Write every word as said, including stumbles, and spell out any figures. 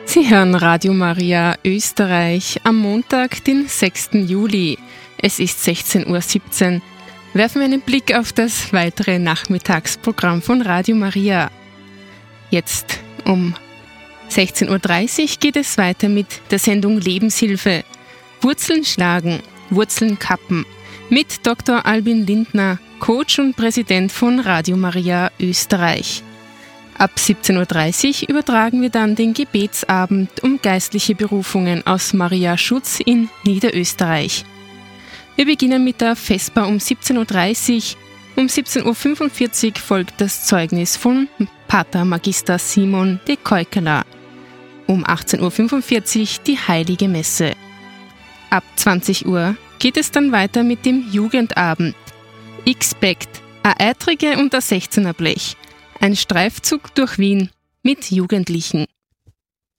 Sie hören Radio Maria Österreich am Montag, den sechsten Juli. Es ist sechzehn Uhr siebzehn. Werfen wir einen Blick auf das weitere Nachmittagsprogramm von Radio Maria. Jetzt um sechzehn Uhr dreißig geht es weiter mit der Sendung Lebenshilfe. Wurzeln schlagen, Wurzeln kappen. Mit Doktor Albin Lindner, Coach und Präsident von Radio Maria Österreich. Ab siebzehn Uhr dreißig übertragen wir dann den Gebetsabend um geistliche Berufungen aus Maria Schutz in Niederösterreich. Wir beginnen mit der Vesper um siebzehn Uhr dreißig. Um siebzehn Uhr fünfundvierzig folgt das Zeugnis von Pater Magister Simon de Keukela. Um achtzehn Uhr fünfundvierzig die Heilige Messe. Ab zwanzig Uhr geht es dann weiter mit dem Jugendabend. Expect, a Eitrige und a sechzehner Blech. Ein Streifzug durch Wien mit Jugendlichen.